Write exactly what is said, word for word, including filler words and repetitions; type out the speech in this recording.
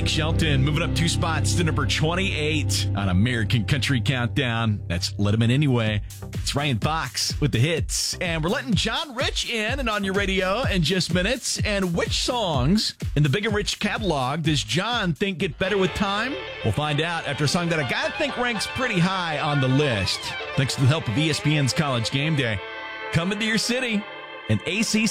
Blake Shelton moving up two spots to number twenty-eight on American Country Countdown. That's Let 'Em In Anyway. It's Ryan Fox with the hits. And we're letting John Rich in and on your radio in just minutes. And which songs in the Big and Rich catalog does John think get better with time? We'll find out after a song that I gotta think ranks pretty high on the list. Thanks to the help of E S P N's College Game Day. Coming to your city, an A C